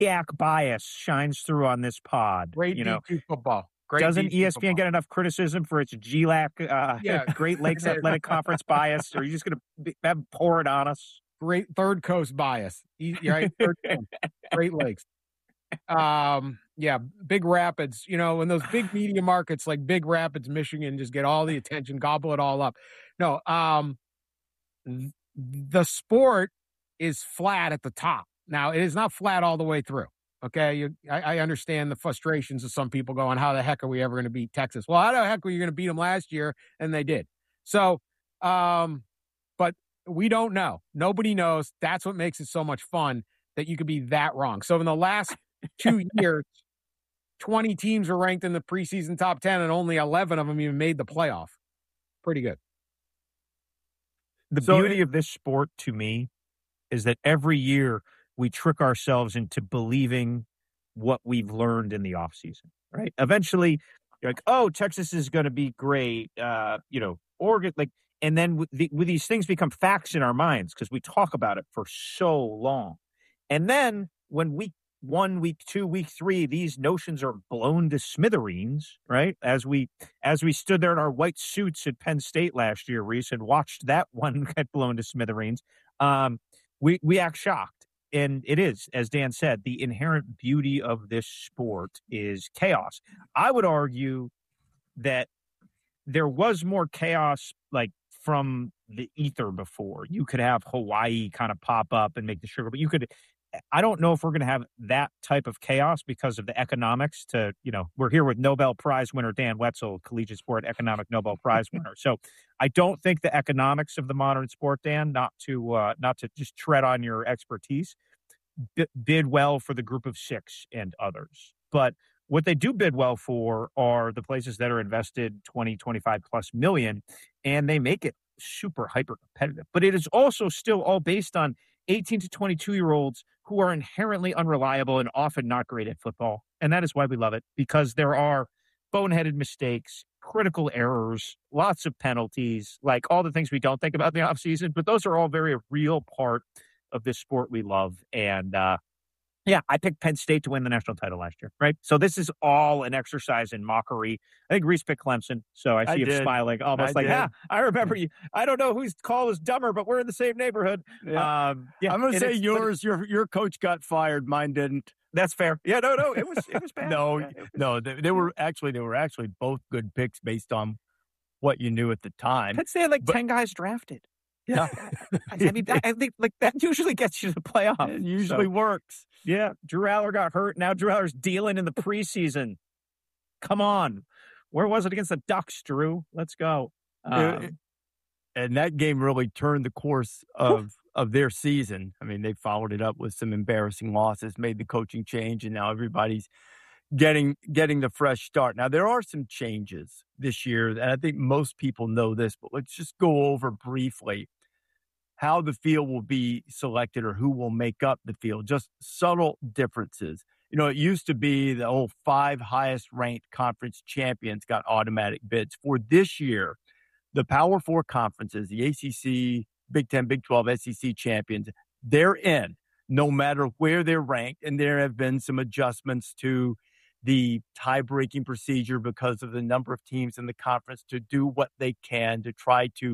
Yak bias shines through on this pod. Great D2 football. Great Doesn't D2 ESPN football. get enough criticism for its GLAC, Yeah. Great Lakes Athletic Conference bias? Or are you just going to pour it on us? Great Third Coast bias. Right? Third Coast. Great Lakes. Yeah, Big Rapids, when those big media markets like Big Rapids, Michigan just get all the attention, gobble it all up. No, the sport is flat at the top. Now, it is not flat all the way through. Okay, I understand the frustrations of some people going, how the heck are we ever going to beat Texas? Well, how the heck were you going to beat them last year? And they did. So, but we don't know. Nobody knows. That's what makes it so much fun, that you could be that wrong. So in the last 2 years, 20 teams were ranked in the preseason top 10, and only 11 of them even made the playoff. Pretty good. The beauty of this sport to me is that every year we trick ourselves into believing what we've learned in the offseason, right? Eventually, you're like, oh, Texas is going to be great. Oregon, and then with these things become facts in our minds because we talk about it for so long. And then when week 1, week 2, week 3, these notions are blown to smithereens, right? As we stood there in our white suits at Penn State last year, Reese, and watched that one get blown to smithereens, we act shocked. And it is, as Dan said, the inherent beauty of this sport is chaos. I would argue that there was more chaos from the ether before. You could have Hawaii kind of pop up and make the sugar, but I don't know if we're going to have that type of chaos because of the economics we're here with Nobel Prize winner Dan Wetzel, collegiate sport economic Nobel Prize winner. So I don't think the economics of the modern sport, Dan, not to just tread on your expertise, bid well for the group of 6 and others. But what they do bid well for are the places that are invested 20, 25 plus million, and they make it super hyper competitive. But it is also still all based on 18 to 22-year-olds who are inherently unreliable and often not great at football. And that is why we love it, because there are boneheaded mistakes, critical errors, lots of penalties, like all the things we don't think about in the offseason. But those are all very real part of this sport we love. And I picked Penn State to win the national title last year, right? So this is all an exercise in mockery. I think Reese picked Clemson, so I see him smiling, almost I remember you. I don't know whose call is dumber, but we're in the same neighborhood. Yeah. I'm going to say yours. Your coach got fired. Mine didn't. That's fair. Yeah, no, it was bad. No, they were actually both good picks based on what you knew at the time. Penn State had 10 guys drafted. Yeah. I mean, I think that usually gets you to the playoffs. It usually works. Yeah. Drew Aller got hurt. Now Drew Aller's dealing in the preseason. Come on. Where was it against the Ducks, Drew? Let's go. And that game really turned the course of their season. I mean, they followed it up with some embarrassing losses, made the coaching change, and now everybody's getting the fresh start. Now, there are some changes this year, and I think most people know this, but let's just go over briefly how the field will be selected or who will make up the field, just subtle differences. It used to be the whole 5 highest-ranked conference champions got automatic bids. For this year, the Power 4 conferences, the ACC, Big 10, Big 12, SEC champions, they're in no matter where they're ranked, and there have been some adjustments to the tie-breaking procedure because of the number of teams in the conference to do what they can to try to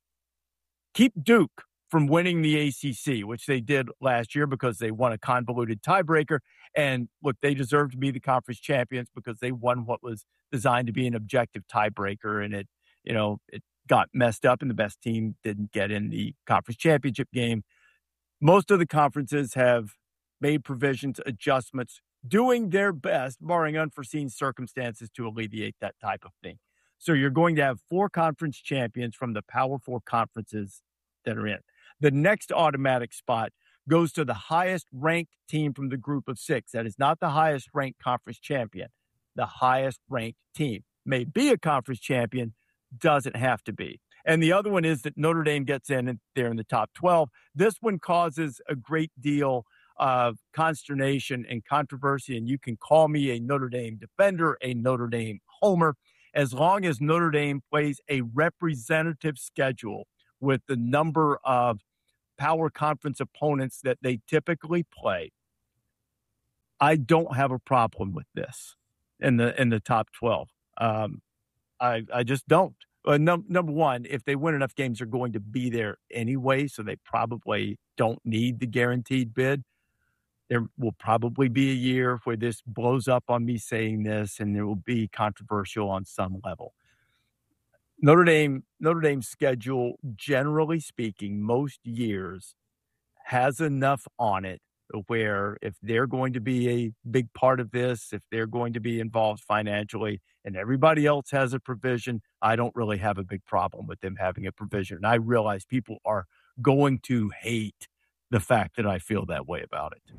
keep Duke from winning the ACC, which they did last year because they won a convoluted tiebreaker. And look, they deserve to be the conference champions because they won what was designed to be an objective tiebreaker. And it got messed up and the best team didn't get in the conference championship game. Most of the conferences have made provisions, adjustments, doing their best, barring unforeseen circumstances, to alleviate that type of thing. So you're going to have 4 conference champions from the Power 4 conferences that are in. The next automatic spot goes to the highest ranked team from the group of 6. That is not the highest ranked conference champion. The highest ranked team may be a conference champion, doesn't have to be. And the other one is that Notre Dame gets in and they're in the top 12. This one causes a great deal of consternation and controversy, and you can call me a Notre Dame defender, a Notre Dame homer, as long as Notre Dame plays a representative schedule with the number of power conference opponents that they typically play. I don't have a problem with this in the top 12. I just don't. Number one, if they win enough games, they're going to be there anyway, so they probably don't need the guaranteed bid. There will probably be a year where this blows up on me saying this, and it will be controversial on some level. Notre Dame's schedule, generally speaking, most years has enough on it where if they're going to be a big part of this, if they're going to be involved financially, and everybody else has a provision, I don't really have a big problem with them having a provision. And I realize people are going to hate the fact that I feel that way about it.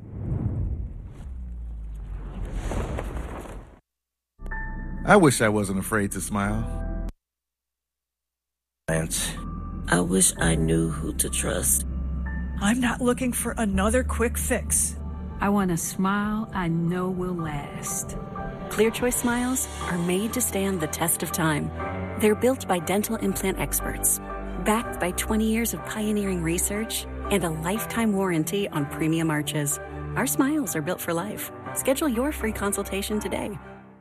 I wish I wasn't afraid to smile. I wish I knew who to trust. I'm not looking for another quick fix. I want a smile I know will last. Clear Choice smiles are made to stand the test of time. They're built by dental implant experts, backed by 20 years of pioneering research and a lifetime warranty on premium arches. Our smiles are built for life. Schedule your free consultation today.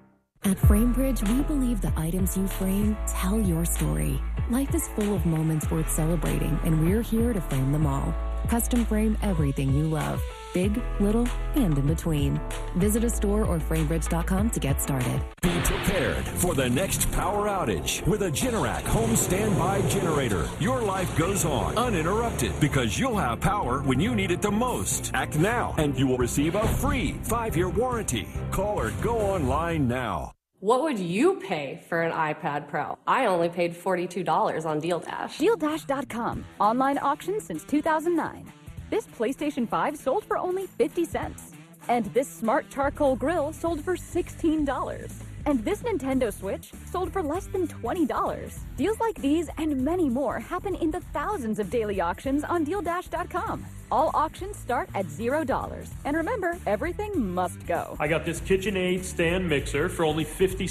At FrameBridge, we believe the items you frame tell your story. Life is full of moments worth celebrating, and we're here to frame them all. Custom frame everything you love, big, little, and in between. Visit a store or framebridge.com to get started. Be prepared for the next power outage with a Generac home standby generator. Your life goes on uninterrupted because you'll have power when you need it the most. Act now and you will receive a free 5-year warranty. Call or go online now. What would you pay for an iPad Pro? I only paid $42 on Deal Dash. DealDash.com. Online auction since 2009. This PlayStation 5 sold for only 50 cents. And this smart charcoal grill sold for $16. And this Nintendo Switch sold for less than $20. Deals like these and many more happen in the thousands of daily auctions on DealDash.com. All auctions start at $0. And remember, everything must go. I got this KitchenAid stand mixer for only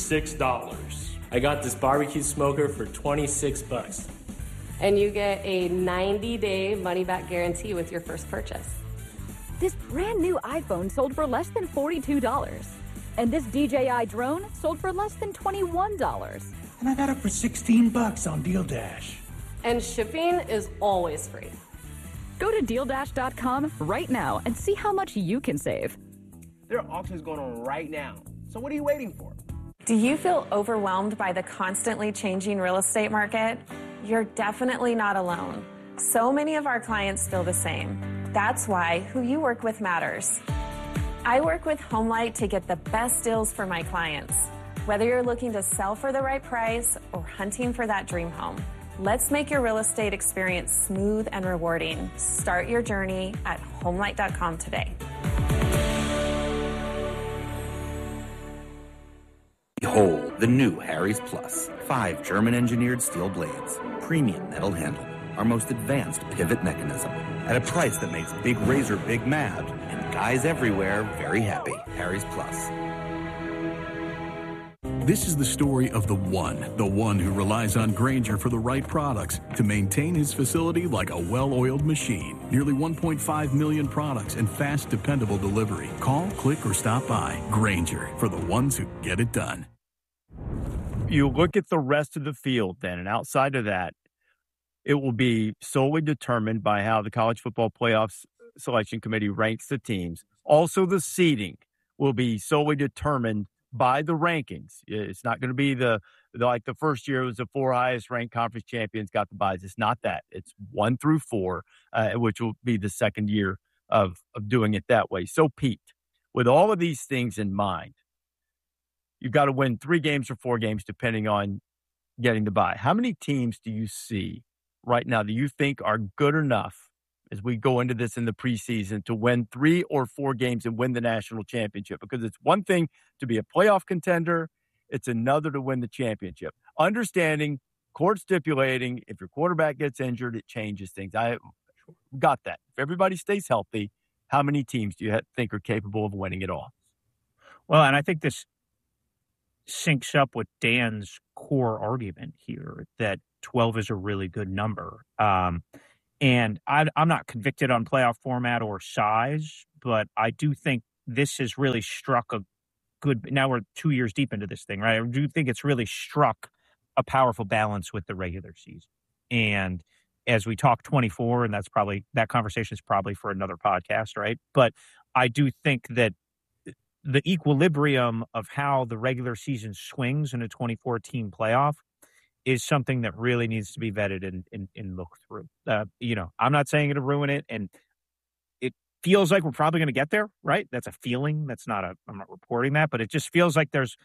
$56. I got this barbecue smoker for $26. And you get a 90-day money-back guarantee with your first purchase. This brand new iPhone sold for less than $42. And this DJI drone sold for less than $21. And I got it for $16 on Deal Dash. And shipping is always free. Go to DealDash.com right now and see how much you can save. There are auctions going on right now. So what are you waiting for? Do you feel overwhelmed by the constantly changing real estate market? You're definitely not alone. So many of our clients feel the same. That's why who you work with matters. I work with HomeLight to get the best deals for my clients. Whether you're looking to sell for the right price or hunting for that dream home, let's make your real estate experience smooth and rewarding. Start your journey at HomeLight.com today. Behold the new Harry's Plus. 5 German-engineered steel blades, premium metal handle, our most advanced pivot mechanism, at a price that makes Big Razor big mad and guys everywhere very happy. Harry's Plus. This is the story of the one who relies on Grainger for the right products to maintain his facility like a well-oiled machine. Nearly 1.5 million products and fast, dependable delivery. Call, click, or stop by. Grainger, for the ones who get it done. You look at the rest of the field then, and outside of that, it will be solely determined by how the College Football Playoffs Selection Committee ranks the teams. Also, the seeding will be solely determined by the rankings. It's not going to be like the first year it was the 4 highest ranked conference champions got the byes. It's not that. It's 1 through 4, which will be the second year of doing it that way. So, Pete, with all of these things in mind, you've got to win 3 games or 4 games depending on getting the bye. How many teams do you see right now that you think are good enough as we go into this in the preseason to win 3 or 4 games and win the national championship? Because it's one thing to be a playoff contender. It's another to win the championship. Understanding, court stipulating, if your quarterback gets injured, it changes things. I got that. If everybody stays healthy, how many teams do you think are capable of winning it all? Well, and I think this syncs up with Dan's core argument here that 12 is a really good number. And I'm not convicted on playoff format or size, but I do think this has really struck a good. Now we're 2 years deep into this thing, right? I do think it's really struck a powerful balance with the regular season. And as we talk 24, and that conversation is probably for another podcast, right? But I do think that the equilibrium of how the regular season swings in a 24-team playoff is something that really needs to be vetted and looked through. I'm not saying it'll ruin it, and it feels like we're probably going to get there, right? That's a feeling. I'm not reporting that, but it just feels like there's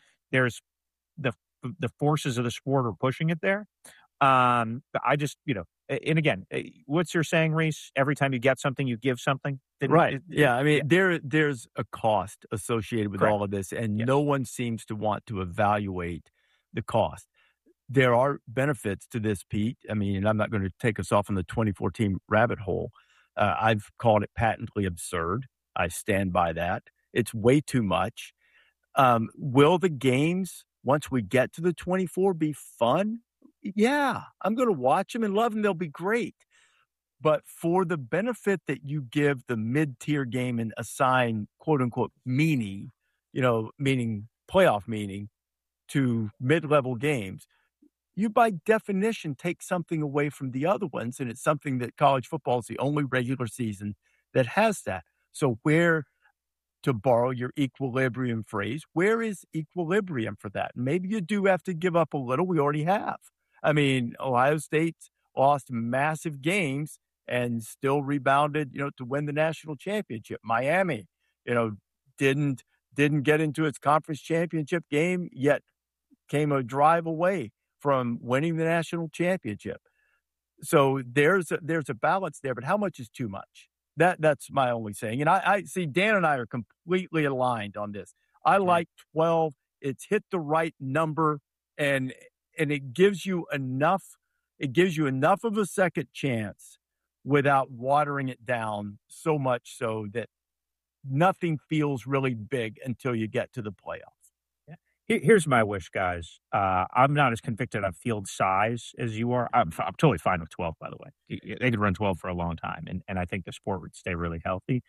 the forces of the sport are pushing it there. But I just, and again, what's your saying, Reese? Every time you get something, you give something. Right. I mean, there's a cost associated with all of this, and no one seems to want to evaluate the cost. There are benefits to this, Pete. I mean, and I'm not going to take us off on the 2014 rabbit hole. I've called it patently absurd. I stand by that. It's way too much. Will the games, once we get to the 24, be fun? Yeah, I'm going to watch them and love them. They'll be great. But for the benefit that you give the mid-tier game and assign, quote-unquote, meaning, meaning playoff meaning to mid-level games, you by definition take something away from the other ones, and it's something that college football is the only regular season that has that. So where, to borrow your equilibrium phrase, where is equilibrium for that? Maybe you do have to give up a little. We already have. I mean, Ohio State lost massive games and still rebounded, to win the national championship. Miami, didn't get into its conference championship game, yet came a drive away from winning the national championship. So there's a balance there, but how much is too much? That's my only saying. And I see Dan and I are completely aligned on this. I like 12. It's hit the right number, and it gives you enough. It gives you enough of a second chance without watering it down so much so that nothing feels really big until you get to the playoffs. Here's my wish, guys. I'm not as convicted on field size as you are. I'm totally fine with 12, by the way. They could run 12 for a long time, and I think the sport would stay really healthy.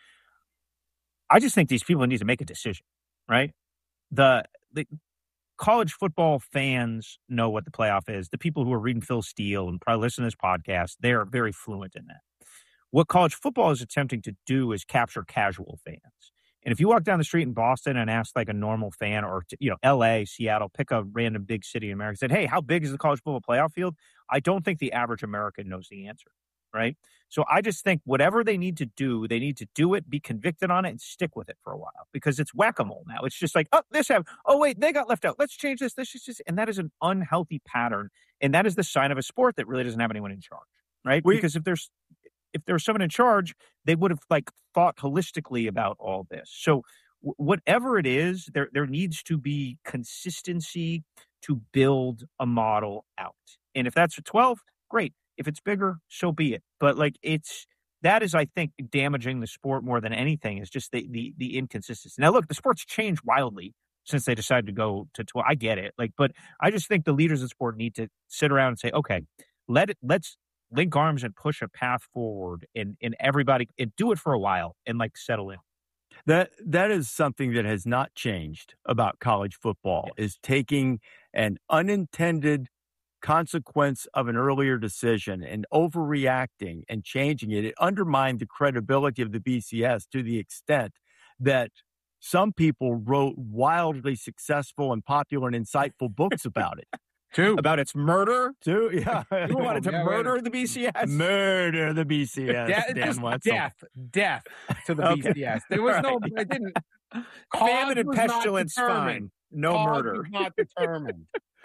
I just think these people need to make a decision, right? The college football fans know what the playoff is. The people who are reading Phil Steele and probably listen to this podcast, they're very fluent in that. What college football is attempting to do is capture casual fans. And if you walk down the street in Boston and ask like a normal fan or, LA, Seattle, pick a random big city in America, said, hey, how big is the college football playoff field? I don't think the average American knows the answer, right? So I just think whatever they need to do it, be convicted on it, and stick with it for a while, because it's whack-a-mole now. It's just like, oh, this happened. Oh, wait, they got left out. Let's change this. This is just, and that is an unhealthy pattern. And that is the sign of a sport that really doesn't have anyone in charge, right? Because if there's someone in charge, they would have thought holistically about all this. So whatever it is, there needs to be consistency to build a model out. And if that's a 12, great. If it's bigger, so be it. But that is, I think, damaging the sport more than anything, is just the inconsistency. Now, look, the sport's changed wildly since they decided to go to 12. I get it. But I just think the leaders of the sport need to sit around and say, okay, let's link arms and push a path forward, and everybody, and do it for a while and settle in. That is something that has not changed about college football, is taking an unintended consequence of an earlier decision and overreacting and changing it. It undermined the credibility of the BCS to the extent that some people wrote wildly successful and popular and insightful books about it. About its murder? Yeah. You wanted to murder the BCS? Murder the BCS. Death to the BCS. There was no, I didn't. Famine and pestilence, fine. No murder. Not determined.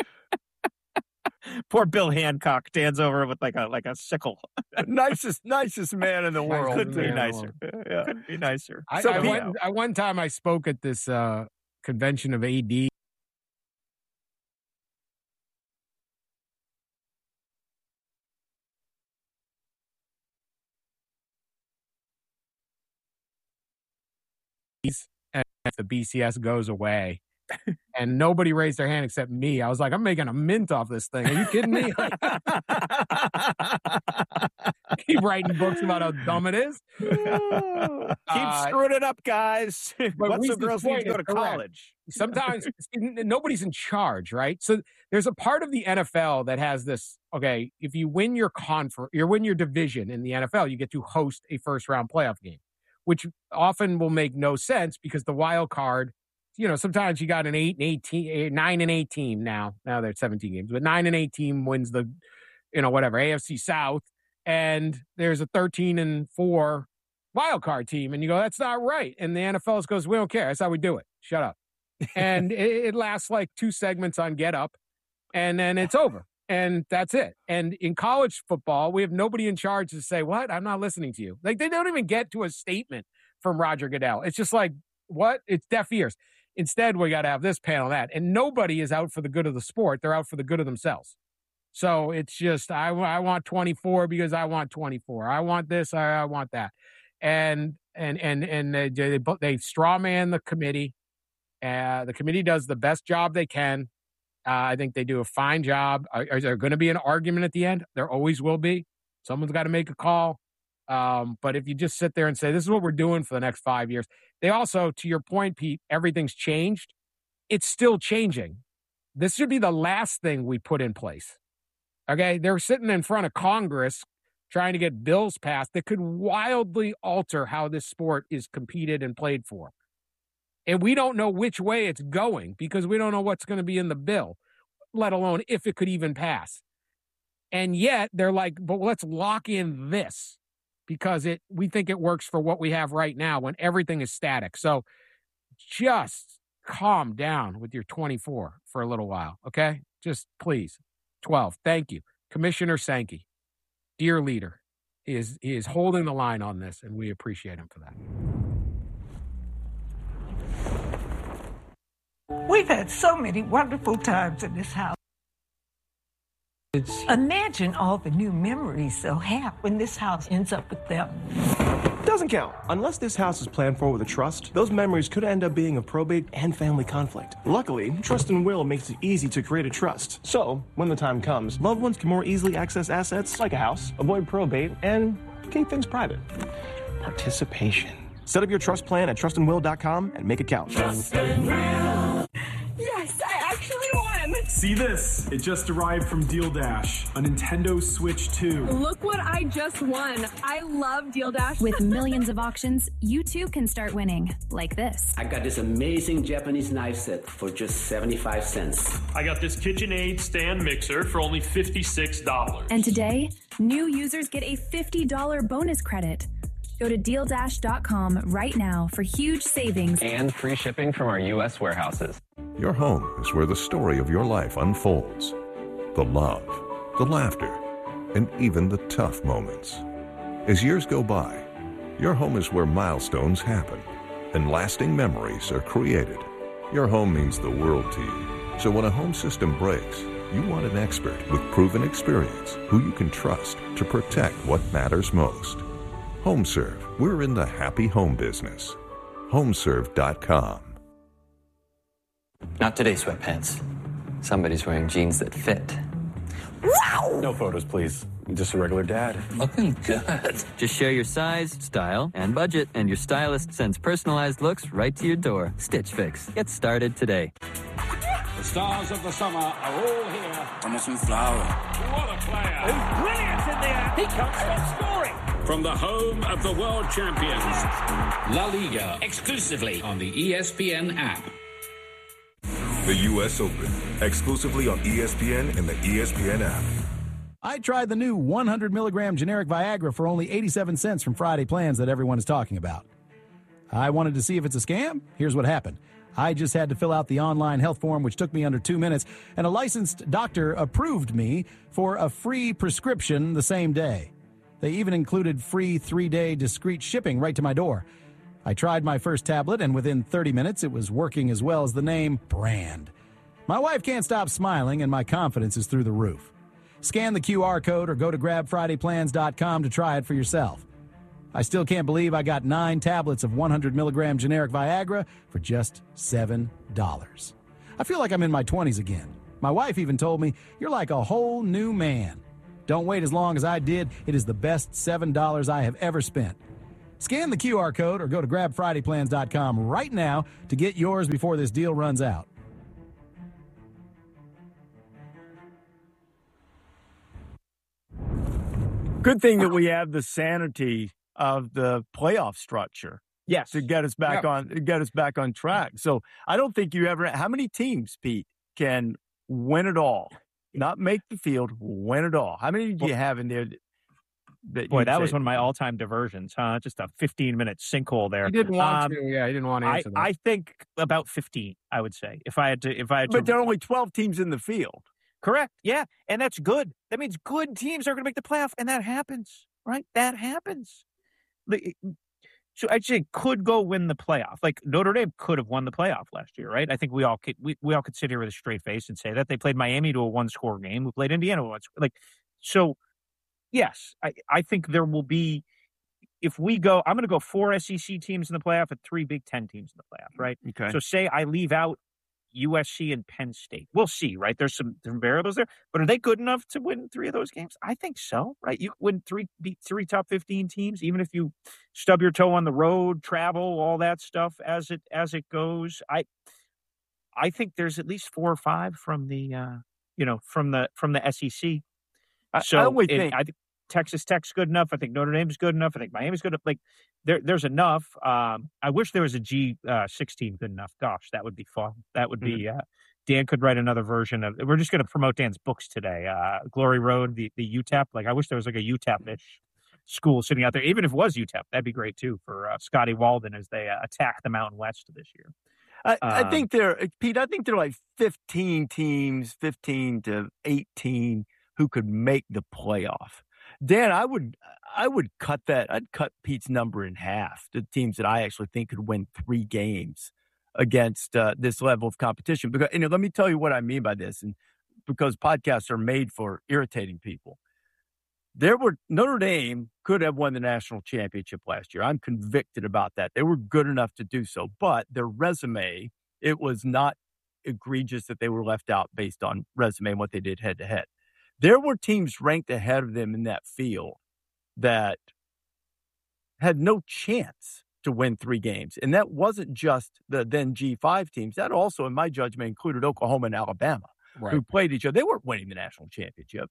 Poor Bill Hancock stands over with like a sickle. nicest man in the world. Couldn't be nicer. Yeah. Couldn't be nicer. One time I spoke at this convention of AD. And if the BCS goes away, And nobody raised their hand except me. I was like, I'm making a mint off this thing. Are you kidding me? Keep writing books about how dumb it is. Keep screwing it up, guys. Lots of girls need to go to college. Sometimes nobody's in charge, right? So there's a part of the NFL that has this, okay, if you win your win your division in the NFL, you get to host a first-round playoff game, which often will make no sense because the wild card, sometimes you got an 9-8 team now. Now they're 17 games, but 9-8 team wins the, AFC South, and there's a 13-4 wild card team, and you go, that's not right. And the NFL goes, we don't care. That's how we do it. Shut up. And it lasts like 2 segments on Get Up, and then it's over. And that's it. And in college football, we have nobody in charge to say, what? I'm not listening to you. Like, they don't even get to a statement from Roger Goodell. It's just like, what? It's deaf ears. Instead, we got to have this panel, that. And nobody is out for the good of the sport. They're out for the good of themselves. So it's just, I want 24 because I want 24. I want this, I want that. And they straw man the committee. The committee does the best job they can. I think they do a fine job. Is there going to be an argument at the end? There always will be. Someone's got to make a call. But if you just sit there and say, this is what we're doing for the next 5 years. They also, to your point, Pete, everything's changed. It's still changing. This should be the last thing we put in place. Okay? They're sitting in front of Congress trying to get bills passed that could wildly alter how this sport is competed and played for. And we don't know which way it's going because we don't know what's going to be in the bill, let alone if it could even pass. And yet they're like, but let's lock in this because we think it works for what we have right now when everything is static. So just calm down with your 24 for a little while, okay? Just please. 12. Thank you. Commissioner Sankey, dear leader, he is holding the line on this, and we appreciate him for that. We've had so many wonderful times in this house. Imagine all the new memories they'll have when this house ends up with them. Doesn't count. Unless this house is planned for with a trust, those memories could end up being of probate and family conflict. Luckily, Trust and Will makes it easy to create a trust. So, when the time comes, loved ones can more easily access assets like a house, avoid probate, and keep things private. Participation. Set up your trust plan at trustandwill.com and make it count. Trust and Will. Yes, I actually won. See this? It just arrived from Deal Dash, a Nintendo Switch 2. Look what I just won. I love Deal Dash. With millions of auctions, you too can start winning, like this. I got this amazing Japanese knife set for just 75 cents. I got this KitchenAid stand mixer for only $56. And today, new users get a $50 bonus credit. Go to DealDash.com right now for huge savings and free shipping from our U.S. warehouses. Your home is where the story of your life unfolds. The love, the laughter, and even the tough moments. As years go by, your home is where milestones happen and lasting memories are created. Your home means the world to you. So when a home system breaks, you want an expert with proven experience who you can trust to protect what matters most. HomeServe, we're in the happy home business. HomeServe.com. Not today, sweatpants. Somebody's wearing jeans that fit. Wow! No photos, please. I'm just a regular dad. Looking good. Just share your size, style, and budget, and your stylist sends personalized looks right to your door. Stitch Fix. Get started today. The stars of the summer are all here. Thomason Flower. What a player. Who's brilliant in there. He can't stop scoring. From the home of the world champions. La Liga, exclusively on the ESPN app. The U.S. Open, exclusively on ESPN and the ESPN app. I tried the new 100 milligram generic Viagra for only 87 cents from Friday Plans that everyone is talking about. I wanted to see if it's a scam. Here's what happened. I just had to fill out the online health form, which took me under 2 minutes, and a licensed doctor approved me for a free prescription the same day. They even included free 3-day discreet shipping right to my door. I tried my first tablet, and within 30 minutes, it was working as well as the name brand. My wife can't stop smiling, and my confidence is through the roof. Scan the QR code or go to grabfridayplans.com to try it for yourself. I still can't believe I got 9 tablets of 100 milligram generic Viagra for just $7. I feel like I'm in my 20s again. My wife even told me, "You're like a whole new man." Don't wait as long as I did. It is the best $7 I have ever spent. Scan the QR code or go to grabfridayplans.com right now to get yours before this deal runs out. Good thing that we have the sanity of the playoff structure. Yes. To get us back on track. So I don't think you ever, how many teams, Pete, can win it all? Not make the field, win it all. How many do you have in there? That was one of my all-time diversions, huh? Just a 15-minute sinkhole there. He didn't want to. Yeah, he didn't want to answer that. I think about 15, I would say. If I had to. But there are only 12 teams in the field. Correct. Yeah. And that's good. That means good teams are going to make the playoff. And that happens, right? That happens. So I'd say could go win the playoff. Like Notre Dame could have won the playoff last year, right? I think we all could sit here with a straight face and say that. They played Miami to a 1-score game. We played Indiana to a 1-score. So yes, I think there will be, if we go, I'm going to go 4 SEC teams in the playoff and 3 Big Ten teams in the playoff, right? Okay. So say I leave out USC and Penn State. We'll see, right? There's some variables there, but are they good enough to win 3 of those games? I think so, right? You win beat 3 top 15 teams, even if you stub your toe on the road, travel, all that stuff as it goes. I think there's at least 4 or 5 from the from the SEC. So I think Texas Tech's good enough. I think Notre Dame's good enough. I think Miami's good enough. Like there's enough. I wish there was a G16 good enough. Gosh, that would be fun. That would be Dan could write another version of. We're just going to promote Dan's books today. Glory Road, the UTEP. Like I wish there was like a UTEP-ish school sitting out there. Even if it was UTEP, that'd be great too for Scotty Walden as they attack the Mountain West this year. I think Pete. I think there are like 15 teams, 15 to 18 who could make the playoff. Dan, I would cut that. I'd cut Pete's number in half. The teams that I actually think could win 3 games against this level of competition. Because let me tell you what I mean by this, and because podcasts are made for irritating people. Notre Dame could have won the national championship last year. I'm convicted about that. They were good enough to do so, but their resume, it was not egregious that they were left out based on resume and what they did head to head. There were teams ranked ahead of them in that field that had no chance to win 3 games. And that wasn't just the then G5 teams. That also, in my judgment, included Oklahoma and Alabama, who played each other. They weren't winning the national championship.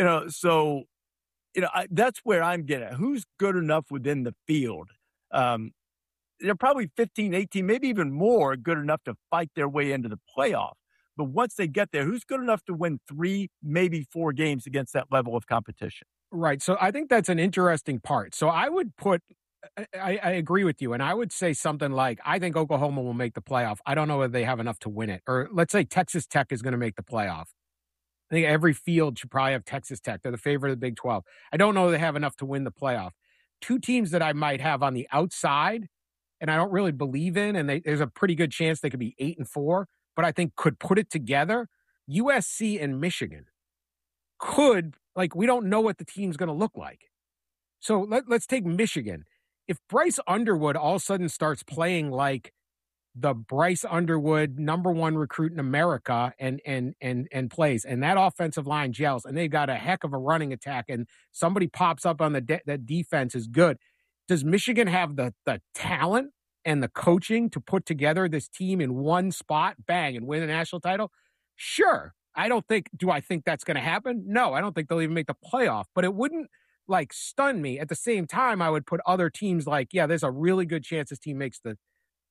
That's where I'm getting at. Who's good enough within the field? They're probably 15, 18, maybe even more good enough to fight their way into the playoff. But once they get there, who's good enough to win 3, maybe 4 games against that level of competition? Right. So I think that's an interesting part. So I would I agree with you. And I would say something like, I think Oklahoma will make the playoff. I don't know if they have enough to win it. Or let's say Texas Tech is going to make the playoff. I think every field should probably have Texas Tech. They're the favorite of the Big 12. I don't know if they have enough to win the playoff. 2 teams that I might have on the outside, and I don't really believe in, and there's a pretty good chance they could be 8-4, but I think could put it together. USC and Michigan could, we don't know what the team's going to look like. So let's take Michigan. If Bryce Underwood all of a sudden starts playing like the Bryce Underwood #1 recruit in America and plays, and that offensive line gels, and they've got a heck of a running attack, and somebody pops up on that defense is good. Does Michigan have the talent and the coaching to put together this team in one spot, bang, and win a national title? Sure. Do I think that's going to happen? No, I don't think they'll even make the playoff, but it wouldn't stun me. At the same time, I would put other teams there's a really good chance this team makes the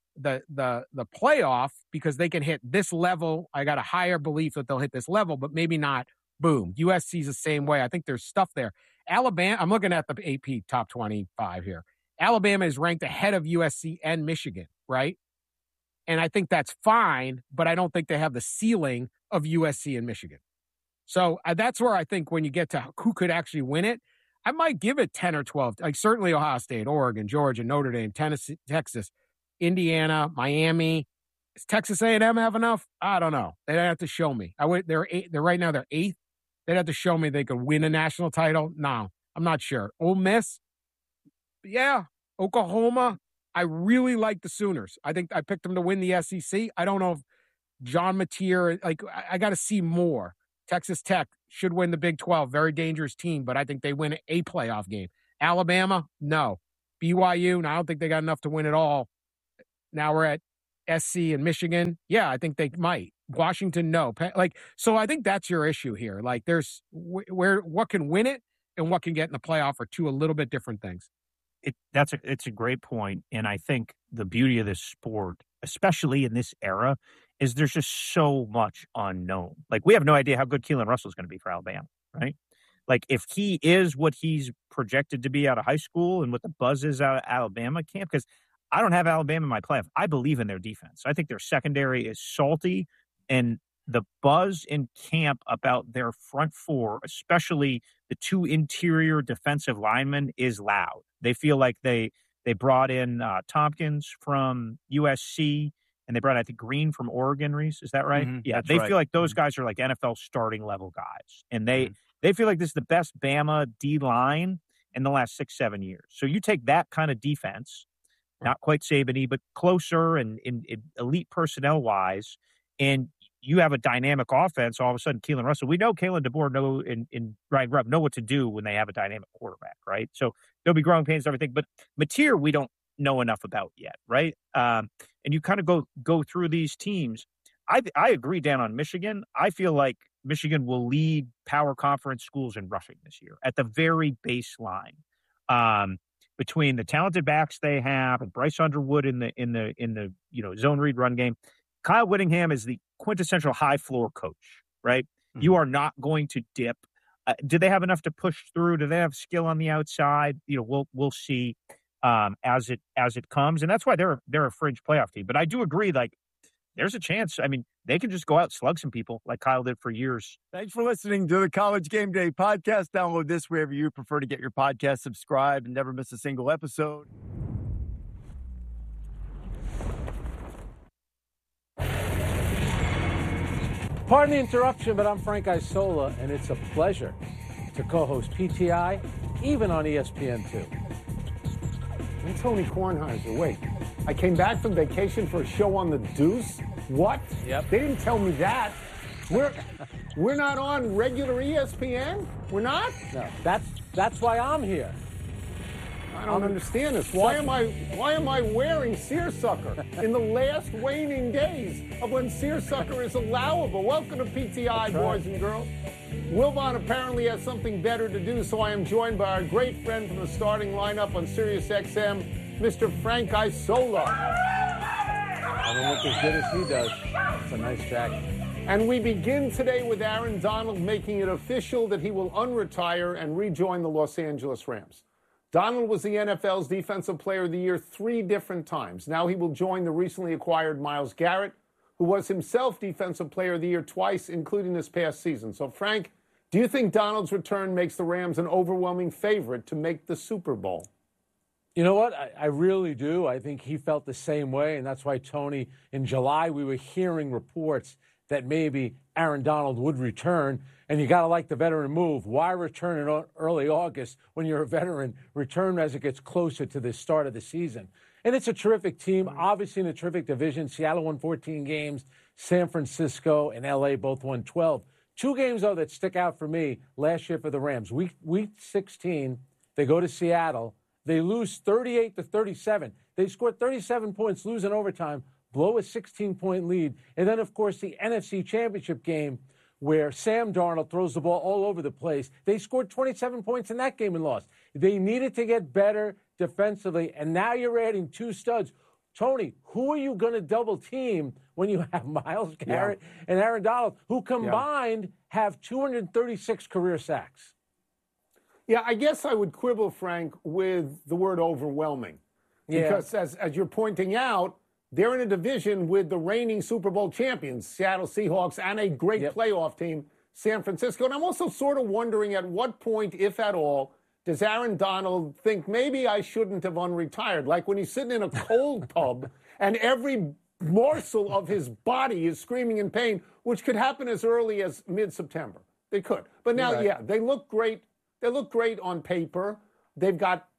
playoff because they can hit this level. I got a higher belief that they'll hit this level, but maybe not. Boom. USC's the same way. I think there's stuff there. Alabama, I'm looking at the AP top 25 here. Alabama is ranked ahead of USC and Michigan, right? And I think that's fine, but I don't think they have the ceiling of USC and Michigan. So that's where I think when you get to who could actually win it, I might give it 10 or 12. Certainly Ohio State, Oregon, Georgia, Notre Dame, Tennessee, Texas, Indiana, Miami. Does Texas A&M have enough? I don't know. They'd have to show me. They're right now. They're 8th. They'd have to show me they could win a national title. No, I'm not sure. Ole Miss, Yeah, Oklahoma. I really like the Sooners. I think I picked them to win the SEC. I don't know if John Mateer, I got to see more. Texas Tech should win the Big 12. Very dangerous team, but I think they win a playoff game. Alabama, no. BYU, no, I don't think they got enough to win it all. Now we're at SC and Michigan. Yeah, I think they might. Washington, no. So I think that's your issue here. There's what can win it and what can get in the playoff are two a little bit different things. It's a great point, and I think the beauty of this sport, especially in this era, is there's just so much unknown. We have no idea how good Keelan Russell is going to be for Alabama, right? If he is what he's projected to be out of high school and what the buzz is out of Alabama camp, because I don't have Alabama in my playoff. I believe in their defense. I think their secondary is salty, and the buzz in camp about their front four, especially the two interior defensive linemen, is loud. They feel like they brought in Tompkins from USC, and they brought, I think, Green from Oregon, Reese. Is that right? Mm-hmm. Yeah, That's they right. feel like those guys are like NFL starting level guys. And they feel like this is the best Bama D-line in the last 6-7 years. So you take that kind of defense, not quite Saban-y, but closer and in elite personnel-wise, and you have a dynamic offense. All of a sudden, Keelan Russell. We know Kalen DeBoer and Ryan Grubb know what to do when they have a dynamic quarterback, right? So there'll be growing pains and everything. But Mateer, we don't know enough about yet, right? And you kind of go through these teams. I agree, Dan, on Michigan. I feel like Michigan will lead power conference schools in rushing this year at the very baseline. Between the talented backs they have and Bryce Underwood in the zone read run game, Kyle Whittingham is the quintessential high floor coach, right? Mm-hmm. You are not going to dip. Do they have enough to push through? Do they have skill on the outside? We'll see as it comes, and that's why they're a fringe playoff team. But I do agree, there's a chance. I mean, they can just go out and slug some people like Kyle did for years. Thanks for listening to the College Game Day podcast. Download this wherever you prefer to get your podcast. Subscribe and never miss a single episode. Pardon the interruption, but I'm Frank Isola, and it's a pleasure to co-host PTI, even on ESPN2. I'm Tony Kornheiser. Wait, I came back from vacation for a show on the Deuce? What? Yep. They didn't tell me that. We're not on regular ESPN? We're not? No, that's why I'm here. I don't understand this. Why am I wearing seersucker in the last waning days of when seersucker is allowable? Welcome to PTI, boys and girls. Wilbon apparently has something better to do, so I am joined by our great friend from the starting lineup on Sirius XM, Mr. Frank Isola. I don't look as good as he does. It's a nice jacket. And we begin today with Aaron Donald making it official that he will unretire and rejoin the Los Angeles Rams. Donald was the NFL's Defensive Player of the Year 3 different times. Now he will join the recently acquired Myles Garrett, who was himself Defensive Player of the Year twice, including this past season. So, Frank, do you think Donald's return makes the Rams an overwhelming favorite to make the Super Bowl? You know what? I really do. I think he felt the same way, and that's why, Tony, in July we were hearing reports that maybe Aaron Donald would return, and you got to like the veteran move. Why return in early August when you're a veteran? Return as it gets closer to the start of the season. And it's a terrific team, obviously in a terrific division. Seattle won 14 games. San Francisco and L.A. both won 12. 2 games, though, that stick out for me last year for the Rams. Week 16, they go to Seattle. They lose 38-37. They scored 37 points, lose in overtime, blow a 16-point lead. And then, of course, the NFC Championship game where Sam Darnold throws the ball all over the place. They scored 27 points in that game and lost. They needed to get better defensively, and now you're adding 2 studs. Tony, who are you going to double team when you have Myles Garrett and Aaron Donald, who combined have 236 career sacks? Yeah, I guess I would quibble, Frank, with the word overwhelming. Because as you're pointing out, they're in a division with the reigning Super Bowl champions, Seattle Seahawks, and a great playoff team, San Francisco. And I'm also sort of wondering at what point, if at all, does Aaron Donald think maybe I shouldn't have unretired? Like when he's sitting in a cold tub and every morsel of his body is screaming in pain, which could happen as early as mid-September. They could. But now, they look great. They look great on paper. They've got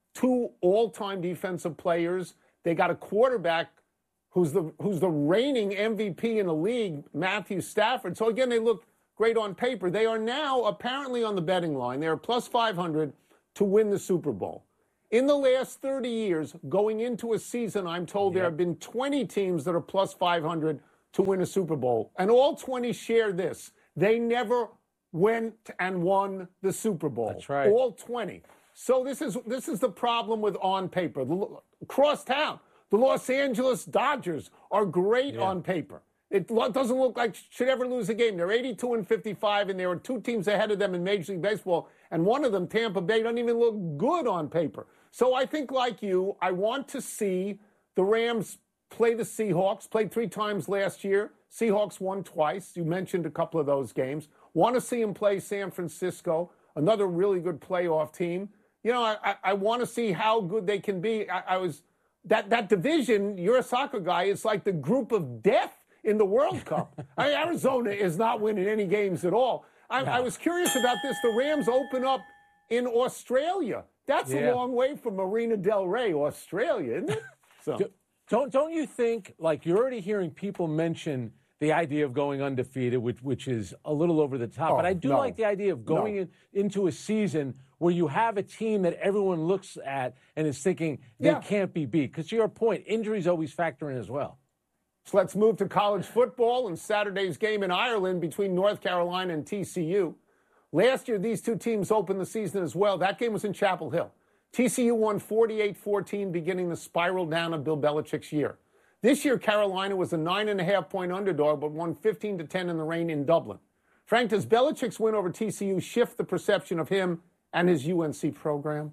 2 all-time defensive players. They got a quarterback who's the reigning MVP in the league, Matthew Stafford. So again, they look great on paper. They are now apparently on the betting line. They are plus 500 to win the Super Bowl. In the last 30 years, going into a season, I'm told there have been 20 teams that are plus 500 to win a Super Bowl. And all 20 share this. They never went and won the Super Bowl. That's right. All 20. So this is the problem with on paper. Across town, the Los Angeles Dodgers are great on paper. It doesn't look like should ever lose a game. They're 82-55, and there are 2 teams ahead of them in Major League Baseball, and one of them, Tampa Bay, doesn't even look good on paper. So I think, like you, I want to see the Rams play the Seahawks. Played 3 times last year. Seahawks won twice. You mentioned a couple of those games. Want to see them play San Francisco, another really good playoff team. You know, I want to see how good they can be. That division, you're a soccer guy, it's like the group of death in the World Cup. Arizona is not winning any games at all. I was curious about this. The Rams open up in Australia. That's a long way from Marina Del Rey, Australia, isn't it? So. Don't you think, like, you're already hearing people mention the idea of going undefeated, which is a little over the top. But I do like the idea of going into a season where you have a team that everyone looks at and is thinking they can't be beat. Because to your point, injuries always factor in as well. So let's move to college football and Saturday's game in Ireland between North Carolina and TCU. Last year, these 2 teams opened the season as well. That game was in Chapel Hill. TCU won 48-14, beginning the spiral down of Bill Belichick's year. This year, Carolina was a 9.5-point underdog, but won 15-10 in the rain in Dublin. Frank, does Belichick's win over TCU shift the perception of him and his UNC program?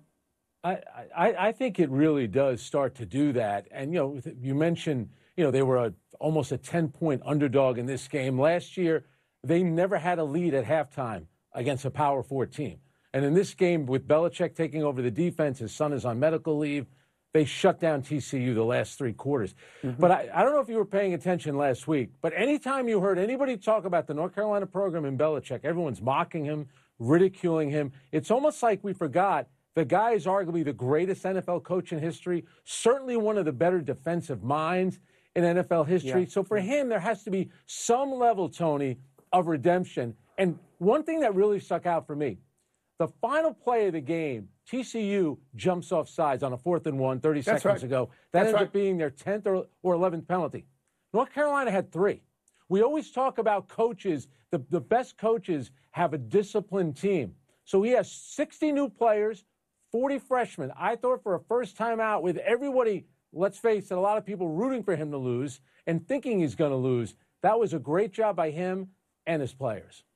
I think it really does start to do that. And, you know, you mentioned, you know, they were almost a 10-point underdog in this game. Last year, they never had a lead at halftime against a Power 4 team. And in this game, with Belichick taking over the defense, his son is on medical leave, they shut down TCU the last 3 quarters. But I don't know if you were paying attention last week, but anytime you heard anybody talk about the North Carolina program and Belichick, everyone's mocking him, ridiculing him. It's almost like we forgot the guy is arguably the greatest NFL coach in history, certainly one of the better defensive minds in NFL history. Yeah. So for him, there has to be some level, Tony, of redemption. And one thing that really stuck out for me, the final play of the game, TCU jumps off sides on a 4th and 1 30 seconds ago. That ended up being their 10th or 11th penalty. North Carolina had 3. We always talk about coaches. The best coaches have a disciplined team. So he has 60 new players, 40 freshmen. I thought for a first time out with everybody, let's face it, a lot of people rooting for him to lose and thinking he's going to lose. That was a great job by him and his players.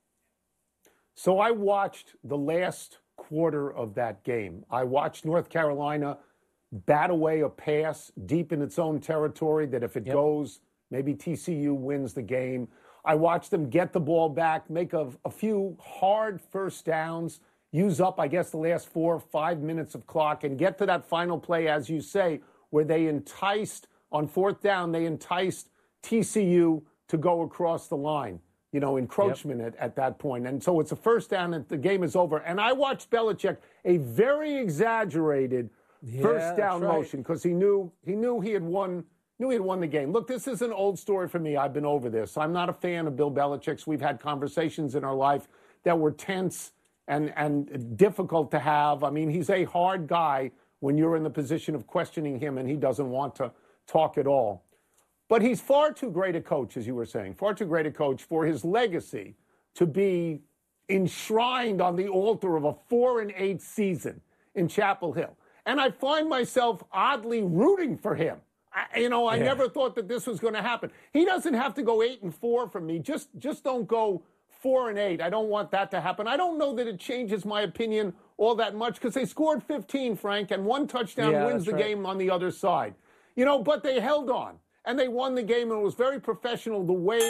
So I watched the last quarter of that game. I watched North Carolina bat away a pass deep in its own territory that if it goes, maybe TCU wins the game. I watched them get the ball back, make a few hard first downs, use up, I guess, the last 4 or 5 minutes of clock, and get to that final play, as you say, where they enticed, on 4th down, they enticed TCU to go across the line. You know, encroachment at that point. And so it's a first down and the game is over. And I watched Belichick, a very exaggerated first down motion, because he knew he had won the game. Look, this is an old story for me. I've been over this. I'm not a fan of Bill Belichick's. We've had conversations in our life that were tense and difficult to have. I mean, he's a hard guy when you're in the position of questioning him and he doesn't want to talk at all. But he's far too great a coach, as you were saying, far too great a coach for his legacy to be enshrined on the altar of a 4-8 season in Chapel Hill. And I find myself oddly rooting for him. I never thought that this was going to happen. He doesn't have to go 8-4 from me. Just don't go 4-8. I don't want that to happen. I don't know that it changes my opinion all that much because they scored 15, Frank, and 1 touchdown wins the game on the other side. You know, but they held on. And they won the game, and it was very professional the way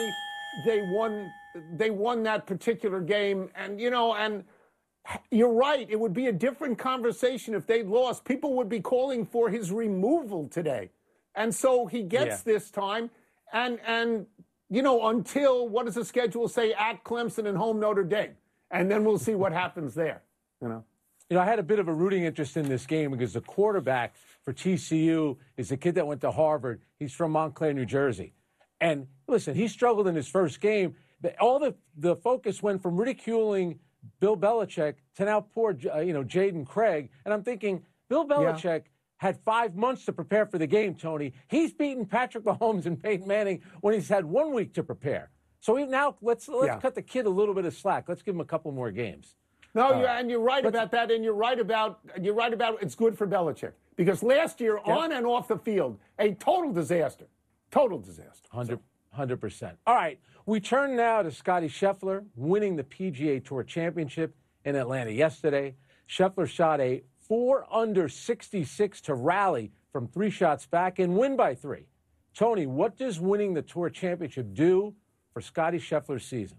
they won that particular game. And, you know, and you're right. It would be a different conversation if they'd lost. People would be calling for his removal today. And so he gets this time. And, you know, until, what does the schedule say, at Clemson and home Notre Dame? And then we'll see what happens there, you know. You know, I had a bit of a rooting interest in this game because the quarterback for TCU is a kid that went to Harvard. He's from Montclair, New Jersey. And listen, he struggled in his first game. All the focus went from ridiculing Bill Belichick to now poor, Jaden Craig. And I'm thinking, Bill Belichick had 5 months to prepare for the game, Tony. He's beaten Patrick Mahomes and Peyton Manning when he's had 1 week to prepare. So now let's cut the kid a little bit of slack. Let's give him a couple more games. No, and you're right about that, and you're right about it's good for Belichick because last year on and off the field, a total disaster. 100%. All right, we turn now to Scottie Scheffler winning the PGA Tour Championship in Atlanta yesterday. Scheffler shot a 4-under 66 to rally from 3 shots back and win by 3. Tony, what does winning the Tour Championship do for Scottie Scheffler's season?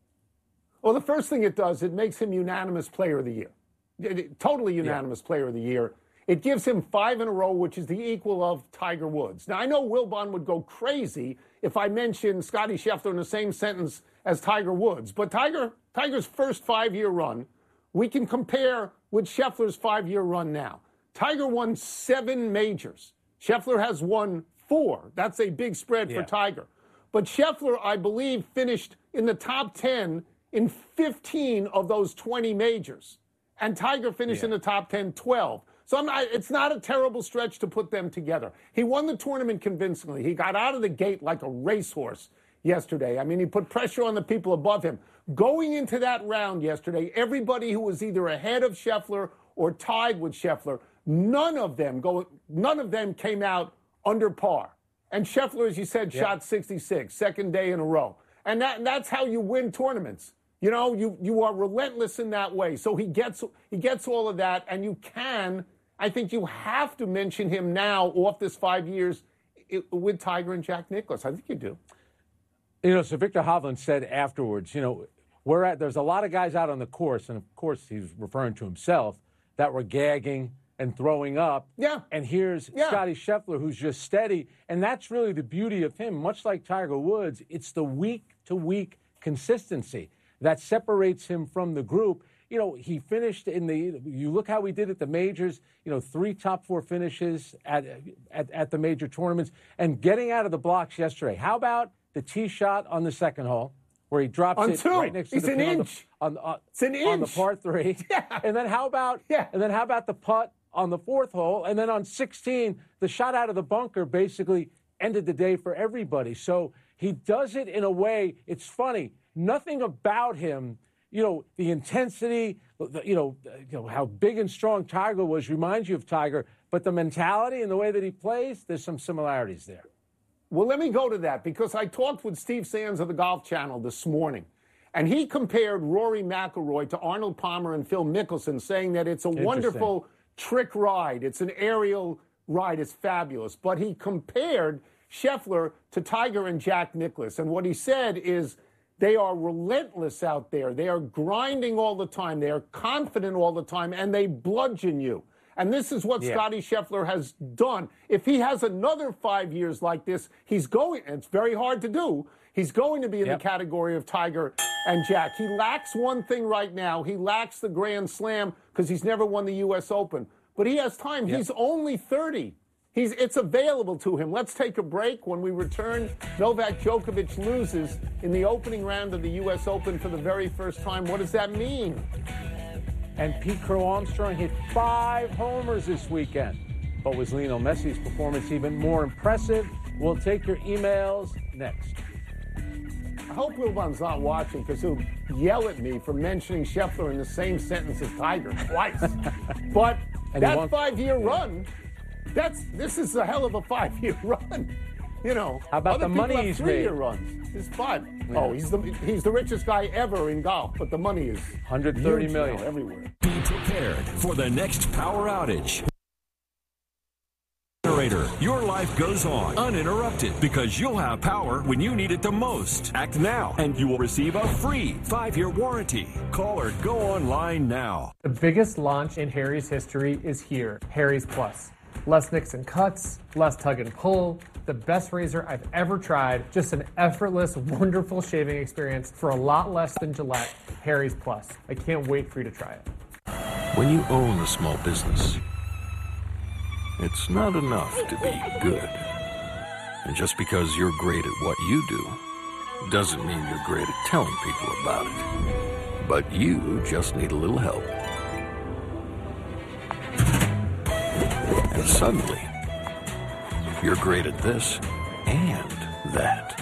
Well, the first thing it does, it makes him unanimous player of the year. Totally unanimous player of the year. It gives him 5 in a row, which is the equal of Tiger Woods. Now, I know Wilbon would go crazy if I mentioned Scottie Scheffler in the same sentence as Tiger Woods. But Tiger's first 5-year run, we can compare with Scheffler's 5-year run now. Tiger won 7 majors. Scheffler has won 4. That's a big spread for Tiger. But Scheffler, I believe, finished in the top 10 in 15 of those 20 majors. And Tiger finished in the top 10, 12. So it's not a terrible stretch to put them together. He won the tournament convincingly. He got out of the gate like a racehorse yesterday. I mean, he put pressure on the people above him. Going into that round yesterday, everybody who was either ahead of Scheffler or tied with Scheffler, none of them came out under par. And Scheffler, as you said, shot 66, second day in a row. And that's how you win tournaments. You know, you are relentless in that way. So he gets all of that, and I think you have to mention him now off this 5 years with Tiger and Jack Nicklaus. I think you do. You know, so Victor Hovland said afterwards, there's a lot of guys out on the course, and of course he's referring to himself, that were gagging and throwing up. Yeah. And here's Scottie Scheffler, who's just steady. And that's really the beauty of him. Much like Tiger Woods, it's the week-to-week consistency that separates him from the group. You know, he finished you look how he did at the majors, 3 top 4 finishes at the major tournaments, and getting out of the blocks yesterday. How about the tee shot on the second hole where he drops it right next to the pin on the par 3? Yeah. And then how about the putt on the 4th hole? And then on 16, the shot out of the bunker basically ended the day for everybody. So he does it in a way, it's funny. Nothing about him, the intensity, how big and strong Tiger was reminds you of Tiger, but the mentality and the way that he plays, there's some similarities there. Well, let me go to that because I talked with Steve Sands of the Golf Channel this morning, and he compared Rory McIlroy to Arnold Palmer and Phil Mickelson, saying that it's a wonderful trick ride. It's an aerial ride. It's fabulous. But he compared Scheffler to Tiger and Jack Nicklaus, and what he said is, they are relentless out there. They are grinding all the time. They are confident all the time, and they bludgeon you. And this is what Scottie Scheffler has done. If he has another 5 years like this, it's very hard to do, he's going to be in the category of Tiger and Jack. He lacks one thing right now. He lacks the Grand Slam because he's never won the U.S. Open. But he has time. He's only 30. It's available to him. Let's take a break. When we return, Novak Djokovic loses in the opening round of the U.S. Open for the very first time. What does that mean? And Pete Crow-Armstrong hit 5 homers this weekend. But was Lionel Messi's performance even more impressive? We'll take your emails next. I hope Wilbon's not watching because he'll yell at me for mentioning Scheffler in the same sentence as Tiger twice. But that 5-year run... This is a hell of a 5-year run. How about the money he's made? 3-year runs. It's 5. Yeah. Oh, he's the richest guy ever in golf, but the money is $130 million everywhere. Be prepared for the next power outage. Your life goes on uninterrupted because you'll have power when you need it the most. Act now and you will receive a free 5-year warranty. Call or go online now. The biggest launch in Harry's history is here, Harry's Plus. Less nicks and cuts, less tug and pull, the best razor I've ever tried, just an effortless, wonderful shaving experience for a lot less than Gillette. Harry's Plus. I can't wait for you to try it. When you own a small business, it's not enough to be good. And just because you're great at what you do doesn't mean you're great at telling people about it. But you just need a little help. And suddenly, you're great at this and that.